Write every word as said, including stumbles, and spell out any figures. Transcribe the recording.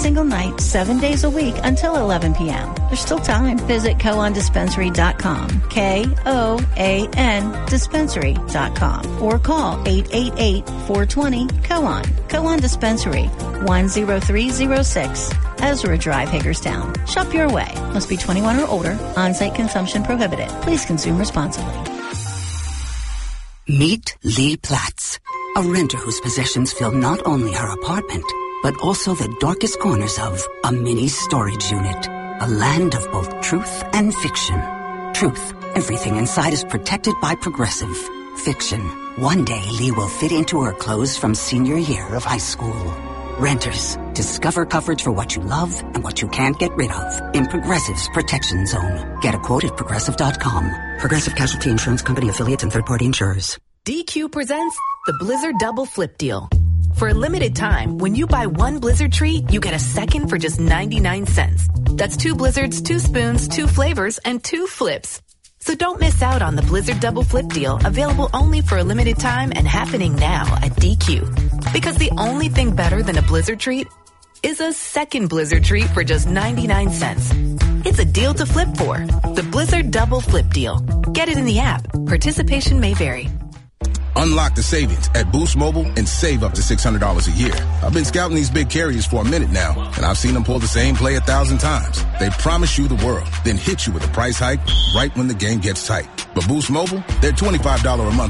single night, seven days a week until eleven p.m. There's still time. Visit Koan Dispensary dot com, K O A N dispensary dot com, or call eight eight eight, four two zero, Koan. Koan Dispensary, one zero three zero six, Ezra Drive, Hagerstown. Shop your way. Must be twenty-one or older. On-site consumption prohibited. Please consume responsibly. Meet Lee Platts, a renter whose possessions fill not only her apartment, but also the darkest corners of a mini storage unit. A land of both truth and fiction. Truth, everything inside is protected by Progressive. Fiction, one day Lee will fit into her clothes from senior year of high school. Renters, discover coverage for what you love and what you can't get rid of in Progressive's Protection Zone. Get a quote at Progressive dot com. Progressive Casualty Insurance Company affiliates and third-party insurers. D Q presents the Blizzard Double Flip Deal. For a limited time, when you buy one Blizzard treat, you get a second for just ninety-nine cents. That's two Blizzards, two spoons, two flavors, and two flips. So don't miss out on the Blizzard Double Flip Deal, available only for a limited time and happening now at D Q. Because the only thing better than a Blizzard treat is a second Blizzard treat for just ninety-nine cents. It's a deal to flip for. The Blizzard Double Flip Deal. Get it in the app. Participation may vary. Unlock the savings at Boost Mobile and save up to six hundred dollars a year. I've been scouting these big carriers for a minute now, and I've seen them pull the same play a thousand times. They promise you the world, then hit you with a price hike right when the game gets tight. But Boost Mobile, they're twenty-five dollars a month